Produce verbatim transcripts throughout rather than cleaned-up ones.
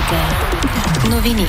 Новини.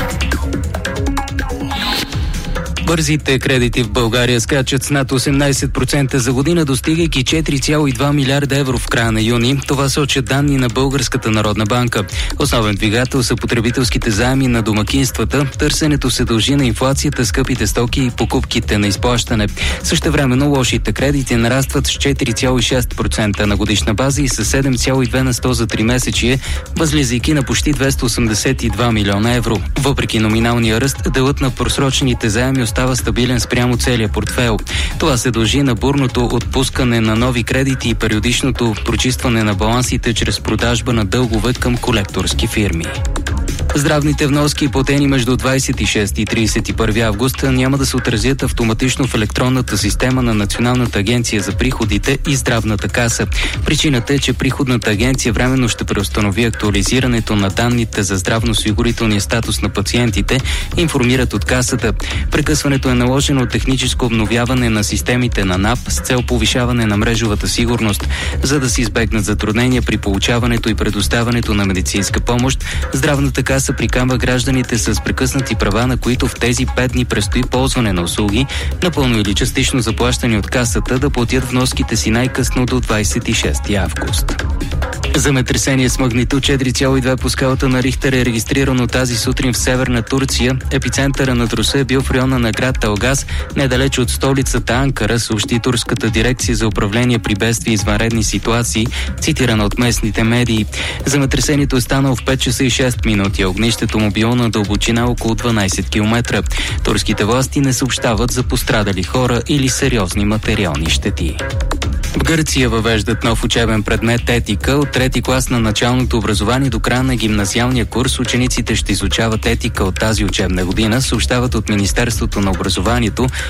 Бързите кредити в България скачат с над осемнайсет процента за година, достигайки четири цяло и два милиарда евро в края на юни. Това сочат данни на Българската народна банка. Основен двигател са потребителските заеми на домакинствата. Търсенето се дължи на инфлацията, скъпите стоки и покупките на изплащане. Същевременно лошите кредити нарастват с четири цяло и шест процента на годишна база и с седем цяло и две на сто за тримесечие, възлизайки на почти двеста осемдесет и два милиона евро. Въпреки номиналния ръст, делът на просрочените заеми става стабилен спрямо целия портфейл. Това се дължи на бурното отпускане на нови кредити и периодичното прочистване на балансите чрез продажба на дългове към колекторски фирми. Здравните вноски, платени между двайсет и шести и трийсет и първи август, няма да се отразят автоматично в електронната система на Националната агенция за приходите и Здравната каса. Причината е, че Приходната агенция временно ще преустанови актуализирането на данните за здравноосигурителния статус на пациентите, информират от касата. Прекъсването е наложено от техническо обновяване на системите на НАП с цел повишаване на мрежовата сигурност. За да се избегнат затруднения при получаването и предоставянето на медицинска помощ, Здравната каса приканва гражданите с прекъснати права, на които в тези пет дни предстои ползване на услуги, напълно или частично заплащани от касата, да платят вноските си най-късно до двайсет и шести август. Земетресение с магнитуд четири цяло и две по скалата на Рихтер е регистрирано тази сутрин в северна Турция. Епицентъра на труса е бил в района на град Талгас, недалеч от столицата Анкара, съобщи Турската дирекция за управление при бедствия и извънредни ситуации, цитирана от местните медии. Земетресението е станало в пет часа и шест минути, а огнището му било на дълбочина около дванайсет километра. Турските власти не съобщават за пострадали хора или сериозни материални щети. В Гърция въвеждат нов учебен предмет етика. От трети клас на началното образование до края на гимназиалния курс учениците ще изучават етика от тази учебна година, съобщават от Министерството на образованието.